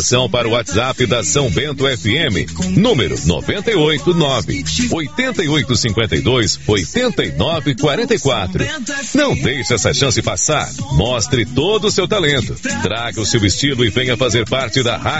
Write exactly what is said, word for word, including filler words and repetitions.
inscrição para o WhatsApp da São Bento F M, número noventa e oito nove, oito oito cinco dois, oito nove quatro quatro. Não deixe essa chance passar. Mostre todo o seu talento. Traga o seu estilo e venha fazer parte da Rádio